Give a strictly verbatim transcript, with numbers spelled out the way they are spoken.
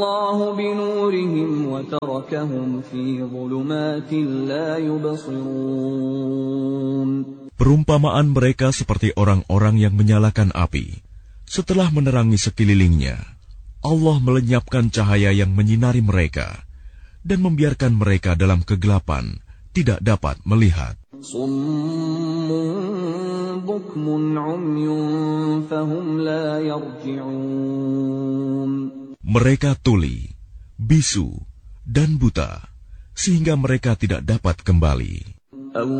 اللَّهُ بِنُورِهِمْ وَتَرَكَهُمْ فِي ظُلُمَاتٍ لَا يُبْصِرُونَ. Perumpamaan mereka seperti orang-orang yang menyalakan api. Setelah menerangi sekelilingnya, Allah melenyapkan cahaya yang menyinari mereka dan membiarkan mereka dalam kegelapan, tidak dapat melihat. Summun bukmun umyun fahum la yarji'un. Mereka tuli, bisu, dan buta, sehingga mereka tidak dapat kembali.